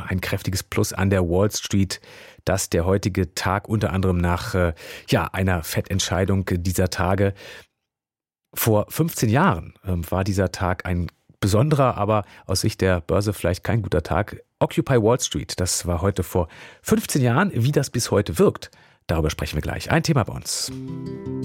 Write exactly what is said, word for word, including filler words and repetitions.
ein kräftiges Plus an der Wall Street. Das der heutige Tag unter anderem nach äh, ja, einer Fettentscheidung dieser Tage. Vor fünfzehn Jahren äh, war dieser Tag ein besonderer, aber aus Sicht der Börse vielleicht kein guter Tag. Occupy Wall Street, das war heute vor fünfzehn Jahren. Wie das bis heute wirkt, darüber sprechen wir gleich. Ein Thema bei uns.